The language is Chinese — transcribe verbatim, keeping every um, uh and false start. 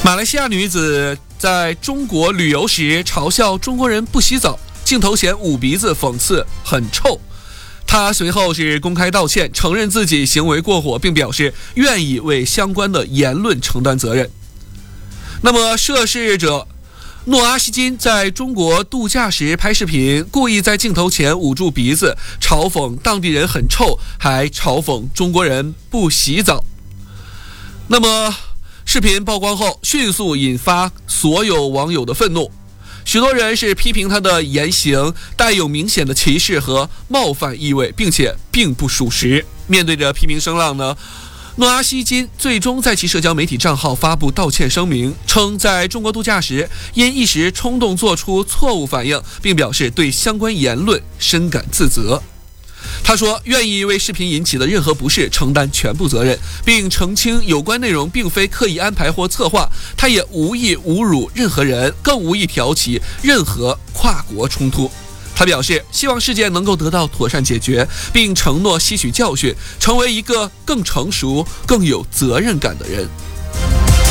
马来西亚女子在中国旅游时嘲笑中国人不洗澡，镜头前捂鼻子讽刺很臭。她随后是公开道歉，承认自己行为过火，并表示愿意为相关的言论承担责任。那么涉事者诺阿希金在中国度假时拍视频，故意在镜头前捂住鼻子，嘲讽当地人很臭，还嘲讽中国人不洗澡。那么视频曝光后，迅速引发所有网友的愤怒，许多人是批评他的言行带有明显的歧视和冒犯意味，并且并不属实。面对着批评声浪呢，诺阿希金最终在其社交媒体账号发布道歉声明，称在中国度假时因一时冲动做出错误反应，并表示对相关言论深感自责。他说愿意为视频引起的任何不适承担全部责任，并澄清有关内容并非刻意安排或策划，他也无意侮辱任何人，更无意挑起任何跨国冲突。他表示希望事件能够得到妥善解决，并承诺吸取教训，成为一个更成熟、更有责任感的人。